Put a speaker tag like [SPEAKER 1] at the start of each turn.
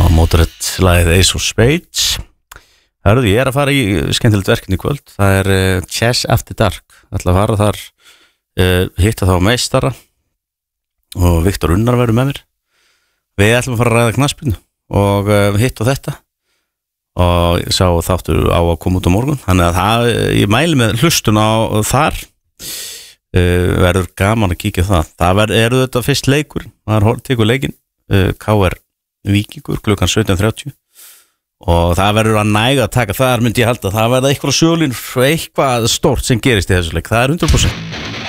[SPEAKER 1] Mótorhead-lagið Ace of Spades. Hörðu, ég að fara í skemmtilegt verkefni í kvöld. Það Chess After Dark. Það ætla að fara þar, hitta þá meistara og Viktor Unnar verður með mér. Við ætlum að fara að ræða knattspyrnu og hitta þetta og ég sá þáttur á að koma út á morgun. Þannig að ég mæli með hlustun á þar. Verður gaman að kíkja það. Það eru þetta fyrst leikur. Það tekur leikinn KR Víkingur klukkan 17:30 og það verður að næga að taka þar myndi ég halda. Það verða eitthvað sjölinn, eitthvað stórt sem gerist í þessu leik. Það 100%.